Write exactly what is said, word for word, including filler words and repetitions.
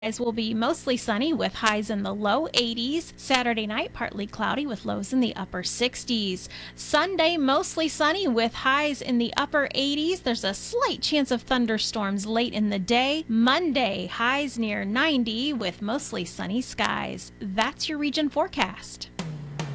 Skies will be mostly sunny with highs in the low eighties. Saturday night, partly cloudy with lows in the upper sixties. Sunday, mostly sunny with highs in the upper eighties. There's a slight chance of thunderstorms late in the day. Monday, highs near ninety with mostly sunny skies. That's your region forecast.